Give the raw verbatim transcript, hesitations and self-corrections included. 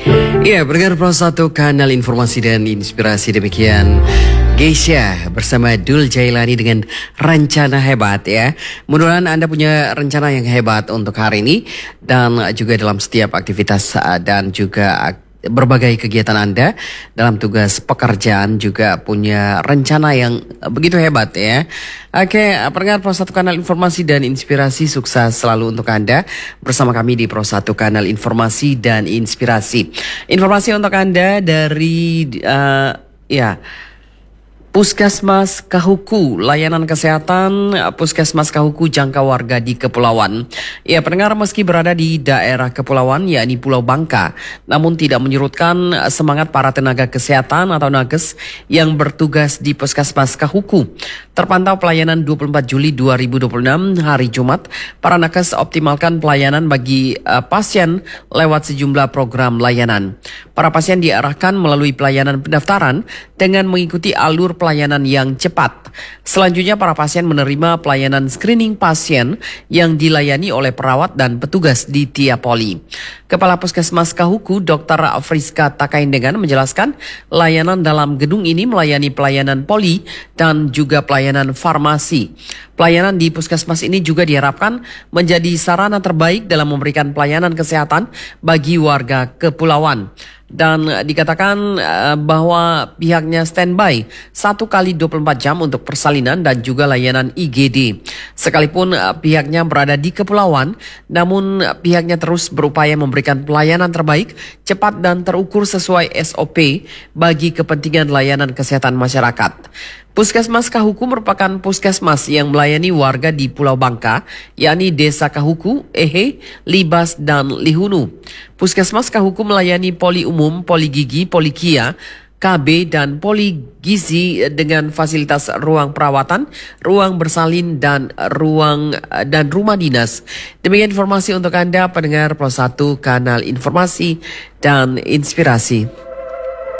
Iya, pendengar Pro satu Kanal Informasi dan Inspirasi, demikian Geisha bersama Dul Jailani dengan rencana hebat ya. Mudah-mudahan Anda punya rencana yang hebat untuk hari ini dan juga dalam setiap aktivitas dan juga ak- berbagai kegiatan Anda dalam tugas pekerjaan juga punya rencana yang begitu hebat ya. Oke, pendengar Pro satu Kanal Informasi dan Inspirasi, sukses selalu untuk Anda bersama kami di Pro satu Kanal Informasi dan Inspirasi. Informasi untuk Anda dari uh, ya Puskesmas Kahuku, layanan kesehatan Puskesmas Kahuku jangka warga di Kepulauan. Ya, pendengar, meski berada di daerah kepulauan yakni Pulau Bangka, namun tidak menyurutkan semangat para tenaga kesehatan atau nakes yang bertugas di Puskesmas Kahuku. Terpantau pelayanan dua puluh empat Juli dua ribu dua puluh enam hari Jumat, para nakes optimalkan pelayanan bagi uh, pasien lewat sejumlah program layanan. Para pasien diarahkan melalui pelayanan pendaftaran dengan mengikuti alur pelayanan yang cepat. Selanjutnya para pasien menerima pelayanan screening pasien yang dilayani oleh perawat dan petugas di tiap poli. Kepala Puskesmas Kahuku, Dokter Friska Takaindengan menjelaskan layanan dalam gedung ini melayani pelayanan poli dan juga pelayanan farmasi. Pelayanan di Puskesmas ini juga diharapkan menjadi sarana terbaik dalam memberikan pelayanan kesehatan bagi warga kepulauan. Dan dikatakan uh, bahwa pihaknya standby satu kali dua puluh empat jam untuk persalinan dan juga layanan I G D. Sekalipun uh, pihaknya berada di kepulauan, namun uh, pihaknya terus berupaya memberikan pelayanan terbaik, cepat dan terukur sesuai S O P bagi kepentingan layanan kesehatan masyarakat. Puskesmas Kahuku merupakan puskesmas yang melayani warga di Pulau Bangka, yakni Desa Kahuku, Ehe, Libas, dan Lihunu. Puskesmas Kahuku melayani poli umum, poli gigi, poli kia, K B, dan poli gizi dengan fasilitas ruang perawatan, ruang bersalin, dan ruang dan rumah dinas. Demikian informasi untuk Anda, pendengar Pro satu Kanal Informasi dan Inspirasi.